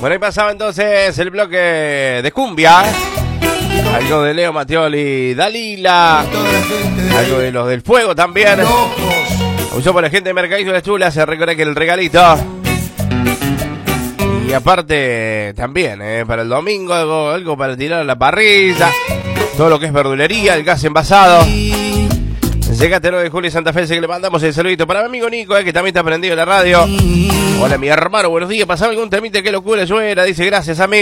Bueno, ahí pasaba entonces el bloque de cumbia. Algo de Leo Mattioli, Dalila. Algo de los del fuego también. Usó por la gente de Mercadillo de las Chulas. Se recuerda que el regalito. Y aparte también, para el domingo, algo para tirar a la parrilla. Todo lo que es verdulería, el gas envasado. Llegate 9 de julio y Santa Fe, que le mandamos el saludito para mi amigo Nico, que también está prendido en la radio. Hola mi hermano, buenos días. Pasaba algún temite, qué locura yo era. Dice gracias amigo.